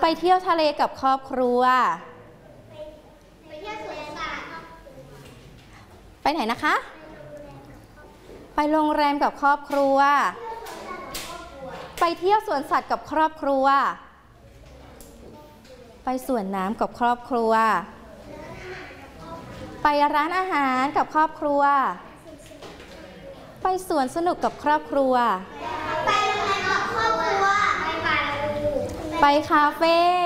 ไปเที่ยวทะเลกับครอบครัวไปเที่ยวสวนสัตว์ไปไหนนะคะไปโรงแรมกับครอบครัวไปเที่ยวสวนสัตว์กับครอบครัวไปสวนน้ำกับครอบครัวไปร้านอาหารกับครอบครัวไปสวนสนุกกับครอบครัวไปโรงแรมกับครอบครัวไปคาเฟ่